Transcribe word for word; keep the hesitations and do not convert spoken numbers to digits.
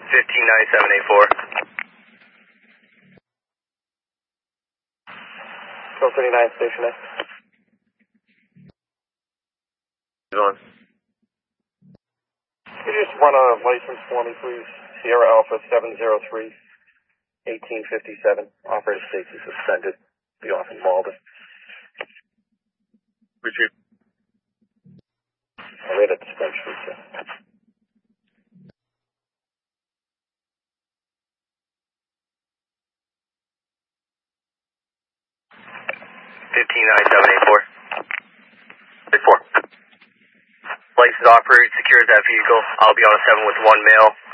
fifteen nine seven eight four. twelve thirty-nine, station A. On. Could you just run a license for me, please? Sierra Alpha seven zero three, eighteen fifty-seven. Operator safety suspended. Be off in Malden. Retrieve. I'll read it dispensary, sir. fifteen nine seven eight four. eight four. License operator secures that vehicle. I'll be on a seven with one male.